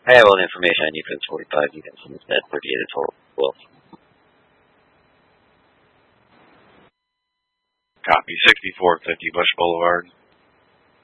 I have all the information I need for this 45 units and it's at 38 at total. Well, Copy 6450 Bush Boulevard.